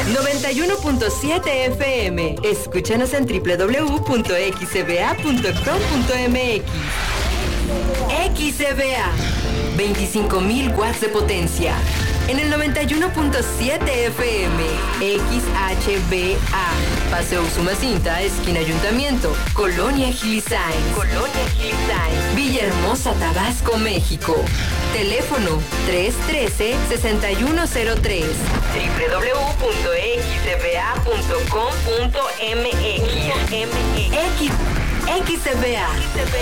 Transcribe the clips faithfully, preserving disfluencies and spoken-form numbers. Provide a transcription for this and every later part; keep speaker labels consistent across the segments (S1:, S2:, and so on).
S1: noventa y uno punto siete F M. Escúchanos en doble u doble u doble u punto x c b a punto com punto m x. X C B A, veinticinco mil watts de potencia. En el noventa y uno punto siete F M, X H B A, Paseo Usumacinta, esquina Ayuntamiento, Colonia Gilisain, Colonia Gilisain, Villahermosa, Tabasco, México. Teléfono tres uno tres, seis uno cero tres, doble u doble u doble u punto x c b a punto com punto m x. X, X C B A.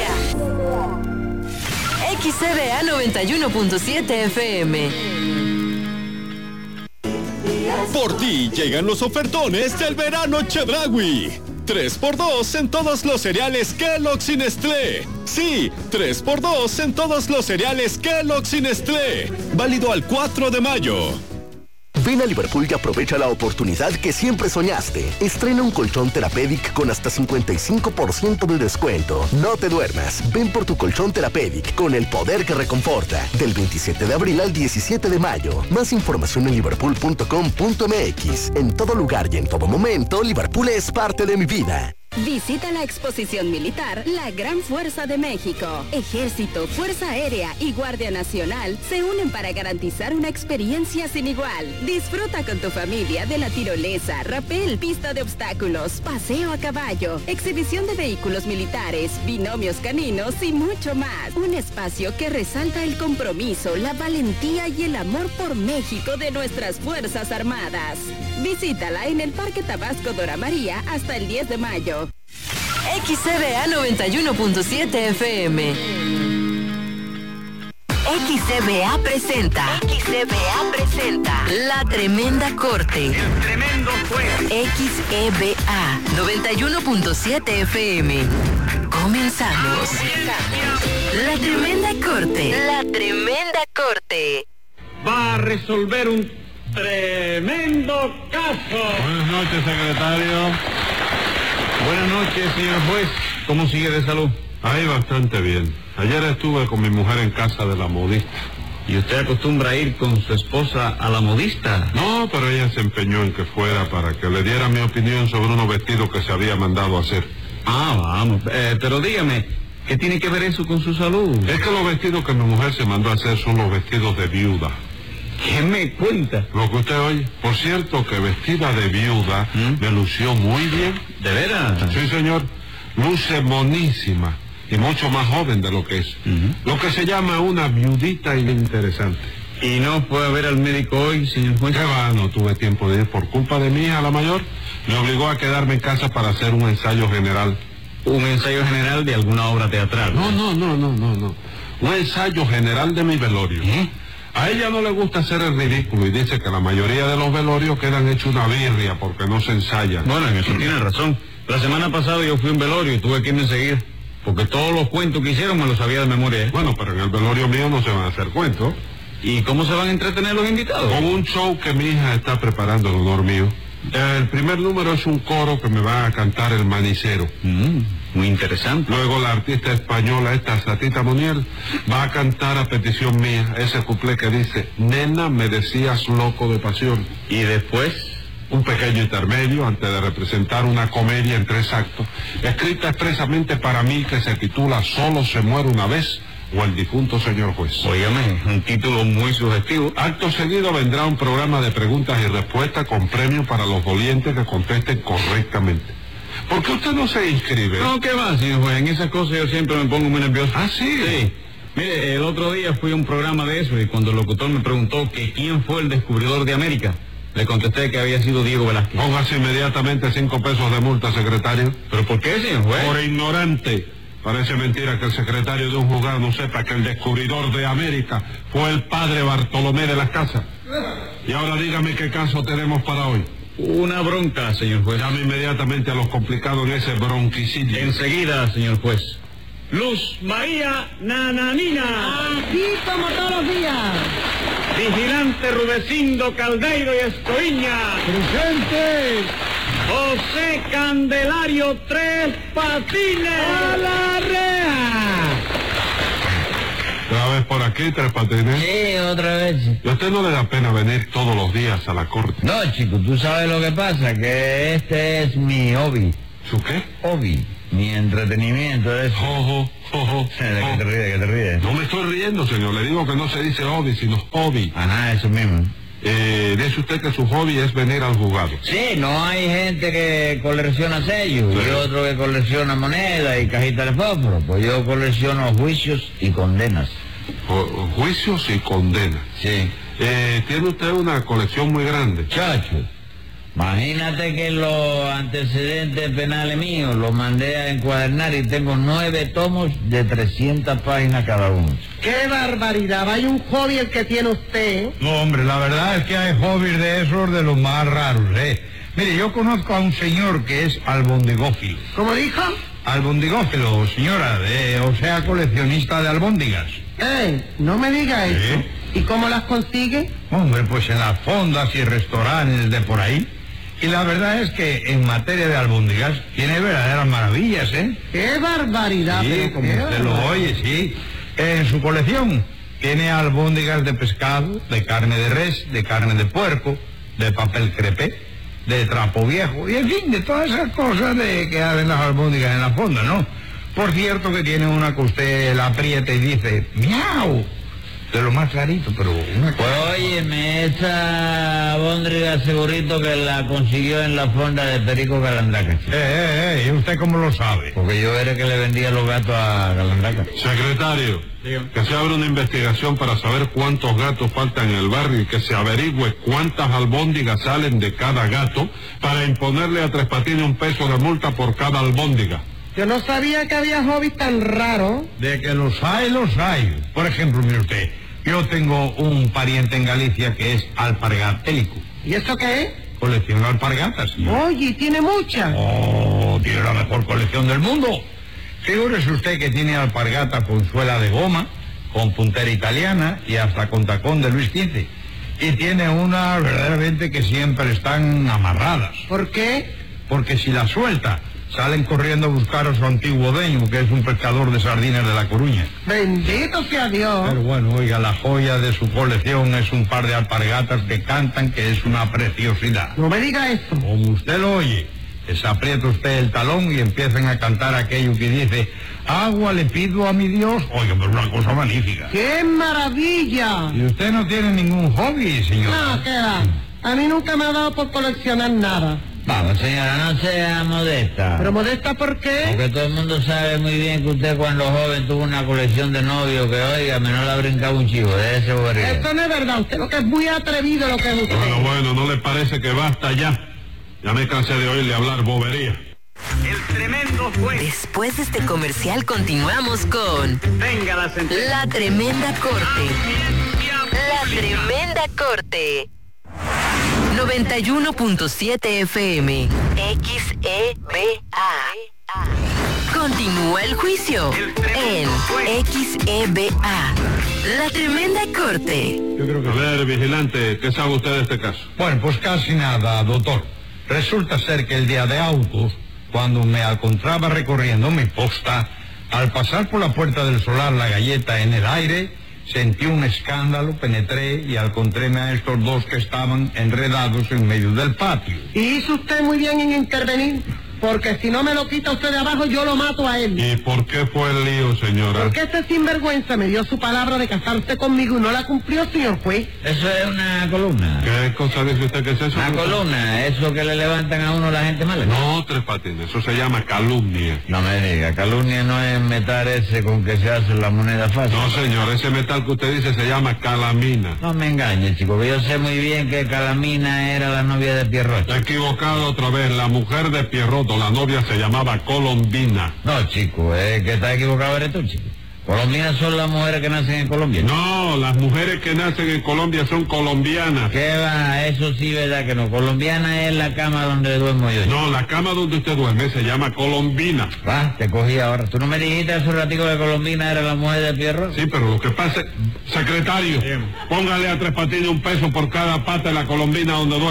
S1: X C B A noventa y uno punto siete F M.
S2: Por ti llegan los ofertones del verano Chedraui. tres por dos en todos los cereales Kellogg's y Nestlé. Sí, tres por dos en todos los cereales Kellogg's y Nestlé. Válido al cuatro de mayo.
S3: Ven a Liverpool y aprovecha la oportunidad que siempre soñaste. Estrena un colchón Therapeutic con hasta cincuenta y cinco por ciento de descuento. No te duermas. Ven por tu colchón Therapeutic con el poder que reconforta. Del veintisiete de abril al diecisiete de mayo. Más información en liverpool punto com punto m x. En todo lugar y en todo momento, Liverpool es parte de mi vida.
S4: Visita la exposición militar La Gran Fuerza de México. Ejército, Fuerza Aérea y Guardia Nacional se unen para garantizar una experiencia sin igual. Disfruta con tu familia de la tirolesa, rapel, pista de obstáculos, paseo a caballo, exhibición de vehículos militares, binomios caninos y mucho más. Un espacio que resalta el compromiso, la valentía y el amor por México de nuestras Fuerzas Armadas. Visítala en el Parque Tabasco Dora María hasta el diez de mayo.
S1: X C B A noventa y uno punto siete F M. X C B A presenta. X C B A presenta. La Tremenda Corte.
S5: El tremendo juez.
S1: X E B A noventa y uno punto siete F M. Comenzamos. La Tremenda Corte. La Tremenda Corte.
S5: Va a resolver un tremendo caso.
S6: Buenas noches, secretario.
S5: Buenas noches, señor juez. ¿Cómo sigue de salud?
S6: Ahí bastante bien. Ayer estuve con mi mujer en casa de la modista.
S5: ¿Y usted acostumbra ir con su esposa a la modista?
S6: No, pero ella se empeñó en que fuera para que le diera mi opinión sobre unos vestidos que se había mandado a hacer.
S5: Ah, vamos. Eh, pero dígame, ¿qué tiene que ver eso con su salud?
S6: Es que los vestidos que mi mujer se mandó a hacer son los vestidos de viuda.
S5: ¿Qué me cuenta?
S6: Lo que usted oye. Por cierto, que vestida de viuda ¿Mm? me lució muy bien.
S5: ¿De veras?
S6: Sí, señor. Luce monísima y mucho más joven de lo que es. Uh-huh. Lo que se llama una viudita interesante.
S5: ¿Y no fue a ver al médico hoy, señor juez?
S6: ¿Qué va? No tuve tiempo de ir por culpa de mi hija, la mayor. Me obligó a quedarme en casa para hacer un ensayo general.
S5: ¿Un ensayo general de alguna obra teatral?
S6: No, no, no, no, no, no. Un ensayo general de mi velorio.
S5: ¿Eh?
S6: A ella no le gusta hacer el ridículo y dice que la mayoría de los velorios quedan hechos una birria porque no se ensayan.
S5: Bueno, en eso tiene razón. La semana pasada yo fui a un velorio y tuve que irme enseguida, porque todos los cuentos que hicieron me los sabía de memoria. ¿eh?
S6: Bueno, pero en el velorio mío no se van a hacer cuentos.
S5: ¿Y cómo se van a entretener los invitados?
S6: Con un show que mi hija está preparando en honor mío. El primer número es un coro que me va a cantar el manicero.
S5: Mm, muy interesante.
S6: Luego la artista española, esta Satita Moniel, va a cantar a petición mía ese cuplé que dice: nena, me decías loco de pasión.
S5: Y después,
S6: un pequeño intermedio antes de representar una comedia en tres actos, escrita expresamente para mí, que se titula Solo se muere una vez, o el difunto señor juez.
S5: Óigame, un título muy sugestivo.
S6: Acto seguido vendrá un programa de preguntas y respuestas con premio para los dolientes que contesten correctamente. ¿Por qué usted no se inscribe?
S5: No, ¿qué va, señor juez? En esas cosas yo siempre me pongo muy nervioso.
S6: ¿Ah, sí?
S5: Sí. Mire, el otro día fui a un programa de eso y cuando el locutor me preguntó que quién fue el descubridor de América, le contesté que había sido Diego Velázquez.
S6: Póngase inmediatamente cinco pesos de multa, secretario.
S5: ¿Pero por qué, señor juez?
S6: Por ignorante. Parece mentira que el secretario de un juzgado no sepa que el descubridor de América fue el padre Bartolomé de las Casas. Y ahora dígame qué caso tenemos para hoy.
S5: Una bronca, señor juez.
S6: Llame inmediatamente a los complicados en ese bronquicidio.
S5: Enseguida, señor juez. Luz María Nananina.
S7: Aquí como todos los días.
S5: Vigilante Rudecindo Caldeiro y Escoviña.
S7: Presente.
S5: José Candelario Tres Patines.
S7: ¡A la rea!
S6: Cada vez por aquí, Tres Patines?
S8: Sí, otra vez.
S6: ¿Y a usted no le da pena venir todos los días a la corte?
S8: No, chico, tú sabes lo que pasa, que este es mi hobby.
S6: ¿Su qué?
S8: Hobby, mi entretenimiento, eso.
S6: Ojo, ojo.
S8: ¿De qué te ríes, de qué te ríes?
S6: No me estoy riendo, señor. Le digo que no se dice hobby, sino hobby.
S8: Ajá, eso mismo.
S6: Eh, dice usted que su hobby es venir al juzgado.
S8: Sí, no hay gente que colecciona sellos
S6: Sí.
S8: y otro que colecciona monedas y cajitas de fósforo. Pues yo colecciono juicios y condenas.
S6: Ju- juicios y condenas.
S8: Sí.
S6: Eh, tiene usted una colección muy grande.
S8: Chacho, imagínate que los antecedentes penales míos los mandé a encuadernar y tengo nueve tomos de trescientas páginas cada uno.
S7: ¡Qué barbaridad! Hay un hobby el que tiene usted.
S9: No, hombre, la verdad es que hay hobbies de esos de los más raros, ¿eh? Mire, yo conozco a un señor que es albondigófilo.
S7: ¿Cómo dijo?
S9: Albondigófilo, señora, de, o sea, coleccionista de albóndigas.
S7: ¡Ey! No me diga eso.
S9: ¿Sí?
S7: ¿Y cómo las consigue?
S9: Hombre, pues en las fondas y restaurantes de por ahí. Y la verdad es que en materia de albóndigas tiene verdaderas maravillas, ¿eh?
S7: ¡Qué barbaridad!
S9: Sí,
S7: pero
S9: como
S7: qué
S9: usted lo
S7: barbaridad.
S9: oye, sí. En su colección tiene albóndigas de pescado, de carne de res, de carne de puerco, de papel crepé, de trapo viejo, y en fin, de todas esas cosas de que hacen las albóndigas en la fonda, ¿no? Por cierto que tiene una que usted la aprieta y dice, ¡miau! De lo más clarito, pero una
S8: Pues
S9: cosa...
S8: óyeme, esa bóndriga segurito que la consiguió en la fonda de Perico Galandaca.
S9: Eh, eh, eh, ¿y usted cómo lo sabe?
S8: Porque yo era que le vendía los gatos a Galandaca.
S6: Secretario, que se abra una investigación para saber cuántos gatos faltan en el barrio y que se averigüe cuántas albóndigas salen de cada gato para imponerle a Tres Patines un peso de multa por cada albóndiga.
S7: Yo no sabía que había hobbies tan raros.
S9: De que los hay, los hay. Por ejemplo, mire usted, yo tengo un pariente en Galicia que es alpargatélico.
S7: ¿Y eso qué es?
S9: Colecciona alpargatas, señor.
S7: Oye, tiene muchas.
S9: Oh, tiene la mejor colección del mundo. Figúrese usted que tiene alpargatas con suela de goma, con puntera italiana y hasta con tacón de Luis quince. Y tiene unas verdaderamente que siempre están amarradas.
S7: ¿Por qué?
S9: Porque si la suelta, salen corriendo a buscar a su antiguo dueño, que es un pescador de sardinas de La Coruña.
S7: Bendito sea Dios.
S9: Pero bueno, oiga, la joya de su colección es un par de alpargatas que cantan, que es una preciosidad.
S7: No me diga eso.
S9: Como usted lo oye, se aprieta usted el talón y empiezan a cantar aquello que dice, agua le pido a mi Dios. Oiga, pero una cosa magnífica.
S7: ¡Qué maravilla!
S9: Y usted no tiene ningún hobby, señor.
S7: No, ¿qué va? A mí nunca me ha dado por coleccionar nada.
S8: Vamos, señora, no sea modesta.
S7: ¿Pero modesta por qué?
S8: Porque todo el mundo sabe muy bien que usted cuando joven tuvo una colección de novios que, oiga, me no la brincaba un chivo, de ese bobería.
S7: Eso no es verdad. Usted lo que es muy atrevido lo que es usted.
S6: Bueno, bueno, ¿no le parece que basta ya? Ya me cansé de oírle hablar bobería.
S10: El tremendo juez.
S1: Después de este comercial continuamos con
S10: Venga la sentencia.
S1: La Tremenda Corte. La Tremenda Corte. noventa y uno punto siete F M. X E B A. Continúa el juicio en X E B A. La Tremenda Corte.
S9: Yo creo que...
S6: A ver, vigilante, ¿qué sabe usted de este caso?
S9: Bueno, pues casi nada, doctor. Resulta ser que el día de autos, cuando me encontraba recorriendo mi posta, al pasar por la puerta del solar La Galleta en el aire, sentí un escándalo, penetré y encontréme a estos dos que estaban enredados en medio del patio.
S7: Y hizo usted muy bien en intervenir, porque si no me lo quita usted de abajo, yo lo mato a él.
S6: ¿Y por qué fue el lío, señora?
S7: Porque este sinvergüenza me dio su palabra de casarse conmigo y no la cumplió, señor juez.
S8: Eso es una columna.
S6: ¿Qué cosa dice usted que es eso?
S8: Una columna, eso que le levantan a uno la gente mala.
S6: No, Tres Patines, eso se llama calumnia.
S8: No me diga, calumnia no es metal ese con que se hace la moneda fácil.
S6: No, señor, ese metal que usted dice se llama calamina.
S8: No me engañe, chico, que yo sé muy bien que Calamina era la novia de Pierrot.
S6: Está equivocado otra vez, la mujer de Pierrot, la novia se llamaba Colombina.
S8: No, chico, es que está equivocado eres tú, chico. Colombianas son las mujeres que nacen en Colombia.
S6: No, las mujeres que nacen en Colombia son colombianas.
S8: ¿Qué va? Eso sí, verdad que no. Colombiana es la cama donde duermo yo.
S6: No, la cama donde usted duerme se llama Colombina.
S8: Va, te cogí ahora. ¿Tú no me dijiste hace un ratico que Colombina era la mujer de Pierrot?
S6: Sí, pero lo que pasa... Secretario, póngale a Tres Patines un peso por cada pata de la Colombina donde duerme.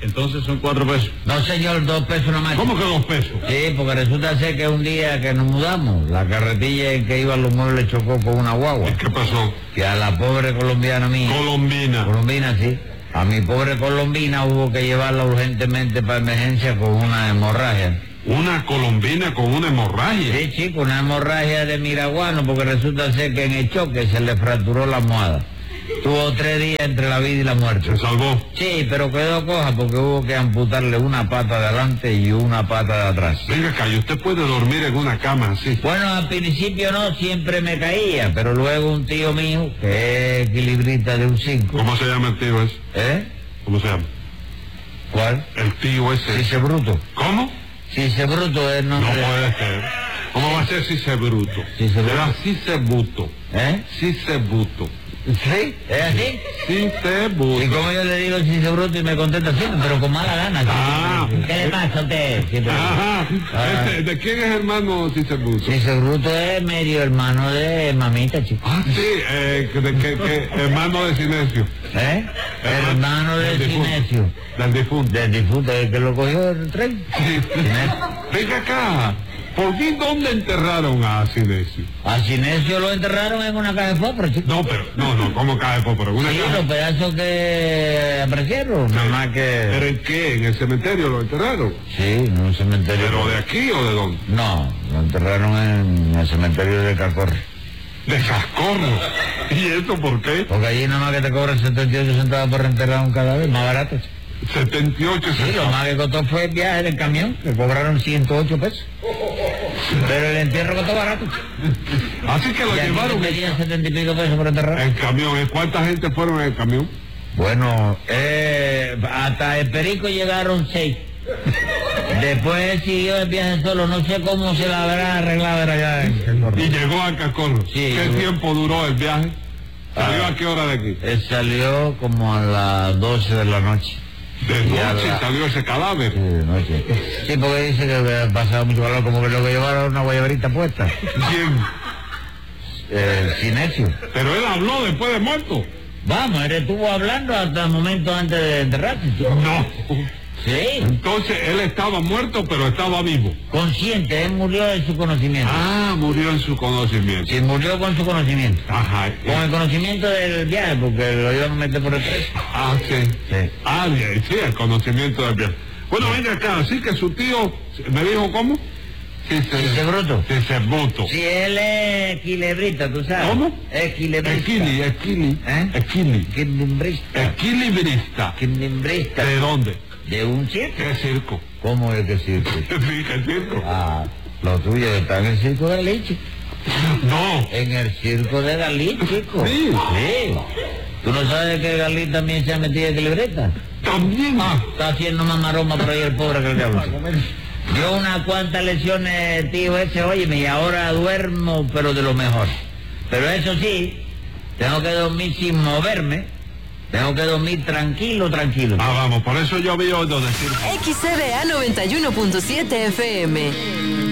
S5: Entonces son cuatro pesos.
S8: No, señor, dos pesos nomás.
S6: ¿Cómo que dos pesos?
S8: Sí, porque resulta ser que un día que nos mudamos, la carretilla en que iban los muebles chocó con una guagua.
S6: ¿Y qué pasó?
S8: Que a la pobre colombiana mía...
S6: Colombina.
S8: Colombina, sí. A mi pobre colombina hubo que llevarla urgentemente para emergencia con una hemorragia.
S6: ¿Una colombina con una hemorragia?
S8: Sí, chico, una hemorragia de miraguano, porque resulta ser que en el choque se le fracturó la almohada. Tuvo tres días entre la vida y la muerte.
S6: ¿Se salvó?
S8: Sí, pero quedó coja porque hubo que amputarle una pata de adelante y una pata de atrás.
S6: Venga acá, ¿y usted puede dormir en una cama así?
S8: Bueno, al principio no, siempre me caía, pero luego un tío mío, que es equilibrista de un cinco...
S6: ¿Cómo se llama el tío ese?
S8: ¿Eh?
S6: ¿Cómo se llama?
S8: ¿Cuál?
S6: El tío ese.
S8: Cice Bruto.
S6: ¿Cómo?
S8: Cice Bruto es el
S6: No
S8: nombre.
S6: puede ser. ¿Cómo va a ser Cice Bruto?
S8: Cice Bruto.
S6: Será Cice Buto.
S8: ¿Eh?
S6: Cice Buto.
S8: ¿Sí? ¿Es así?
S6: Cice Buto.
S8: Y como yo le digo Cice Bruto y me contesta siempre, pero con mala gana.
S6: Ah.
S8: ¿Qué le pasa a usted? Siempre.
S6: Ajá.
S8: Ah.
S6: Este, ¿de quién es hermano Cice Buto?
S8: Cice Bruto es medio hermano de mamita, chico.
S6: Ah, sí, eh, que, de, que, que, hermano de Sinesio.
S8: ¿Eh? Hermano de
S6: del difunto.
S8: Sinesio.
S6: Del difunto.
S8: Del difunto, el que lo cogió el tren.
S6: Sí.
S8: Sinesio.
S6: Venga acá. ¿Por qué dónde enterraron a Sinesio?
S8: A Sinesio lo enterraron en una caja de fósforo, chico.
S6: No, pero, no, no, ¿cómo cae por una
S8: Sí,
S6: caja?
S8: los pedazos que aparecieron, nada más que...
S6: ¿Pero en qué? ¿En el cementerio lo enterraron?
S8: Sí, en un cementerio.
S6: ¿Pero de aquí o de dónde?
S8: No, lo enterraron en el cementerio de Cacorre.
S6: De Cascorro. ¿Y eso por qué?
S8: Porque allí nada más que te cobran setenta y ocho centavos por enterrar un cadáver, más barato.
S6: setenta y ocho
S8: Sí, lo
S6: centavos.
S8: más que costó fue el viaje del camión, que cobraron ciento ocho pesos. Pero el entierro costó barato.
S6: Así que lo
S8: Y aquí
S6: llevaron
S8: me
S6: en,
S8: pedían setenta y pico pesos por enterrar.
S6: en camión. ¿Eh? ¿Cuánta gente fueron en el camión?
S8: Bueno, eh, hasta el Perico llegaron seis. Después siguió el viaje solo, no sé cómo se la habrá arreglado era allá en Cacorro.
S6: Y llegó a Cascorro.
S8: Sí,
S6: ¿Qué
S8: llegó.
S6: tiempo duró el viaje? ¿Salió
S8: Ah.
S6: a qué hora de aquí?
S8: Él salió como a las doce de la noche.
S6: De
S8: Y a
S6: noche
S8: la-
S6: salió ese cadáver.
S8: Sí, de noche. Sí, porque dice que había pasado mucho calor, como que lo que llevaron una guayabrita puesta.
S6: ¿Quién?
S8: Eh, Sinesio.
S6: Pero él habló después de muerto.
S8: Vamos, él estuvo hablando hasta el momento antes de enterrarse.
S6: No.
S8: Sí,
S6: Entonces él estaba muerto, pero estaba vivo.
S8: consciente, él murió de su conocimiento.
S6: Ah, murió en su conocimiento.
S8: Sí, murió con su conocimiento.
S6: Ajá.
S8: Con el conocimiento del viaje, porque lo iban a meter por el preso.
S6: Ah, sí.
S8: Sí.
S6: Ah, bien, sí, el conocimiento del viaje. Bueno, venga acá, así que su tío, ¿me dijo cómo? Sí,
S8: Cice Bruto.
S6: Sí, se bruto.
S8: Sí, él es equilibrista, tú sabes.
S6: ¿Cómo?
S8: Equilibrista.
S6: Equili, equili.
S8: ¿Eh?
S6: Equili.
S8: Equilibrista.
S6: Equilibrista.
S8: Equilibrista.
S6: ¿De dónde?
S8: ¿De un circo?
S6: ¿Qué circo?
S8: ¿Cómo es que circo?
S6: Sí, ¿qué circo?
S8: Ah, lo tuyo está en el circo de Dalí, chico.
S6: No.
S8: En el circo de Dalí, chico.
S6: Sí.
S8: Sí. ¿Tú no sabes que Dalí también se ha metido en equilibrista?
S6: También.
S8: Ah, está haciendo más maroma por ahí el pobre que el diablo. Dio unas cuantas lesiones, tío ese, óyeme, y ahora duermo, pero de lo mejor. Pero eso sí, tengo que dormir sin moverme, tengo que dormir tranquilo, tranquilo.
S6: Ah, vamos, por eso yo vi oído decir.
S1: X C B A noventa y uno punto siete F M.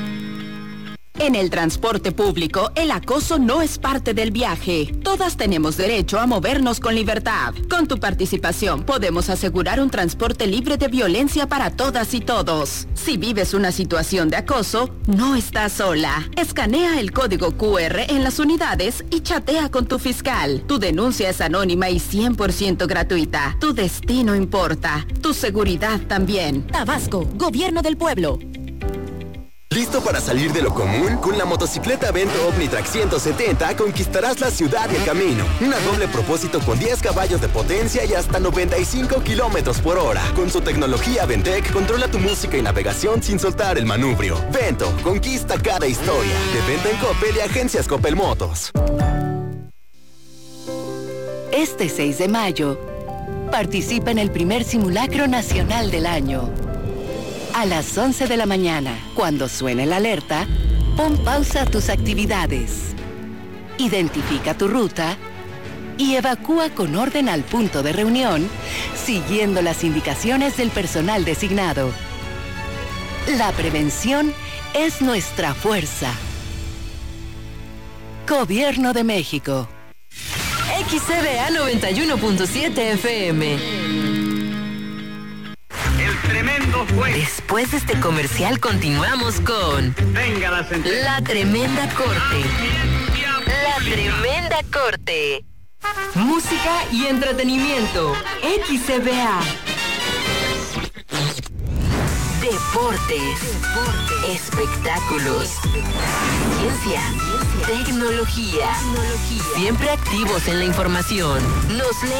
S4: En el transporte público, el acoso no es parte del viaje. Todas tenemos derecho a movernos con libertad. Con tu participación podemos asegurar un transporte libre de violencia para todas y todos. Si vives una situación de acoso, no estás sola. Escanea el código Q R en las unidades y chatea con tu fiscal. Tu denuncia es anónima y cien por ciento gratuita. Tu destino importa. Tu seguridad también. Tabasco, Gobierno del Pueblo.
S3: ¿Listo para salir de lo común? Con la motocicleta Vento Omnitrack ciento setenta conquistarás la ciudad y el camino. Una doble propósito con diez caballos de potencia y hasta noventa y cinco kilómetros por hora. Con su tecnología Ventec, controla tu música y navegación sin soltar el manubrio. Vento, conquista cada historia. De venta en Coppel y agencias Coppel Motos.
S11: Este seis de mayo, participa en el primer simulacro nacional del año. A las once de la mañana, cuando suene la alerta, pon pausa a tus actividades. Identifica tu ruta y evacúa con orden al punto de reunión, siguiendo las indicaciones del personal designado. La prevención es nuestra fuerza. Gobierno de México.
S1: X C B A noventa y uno punto siete F M.
S10: jueces.
S1: Después de este comercial continuamos con
S10: Venga la sentencia.
S1: La Tremenda Corte. La Tremenda Corte. Música y entretenimiento. X C B A. Deportes. Espectáculos. Ciencia. Tecnología. Siempre activos en la información. Nos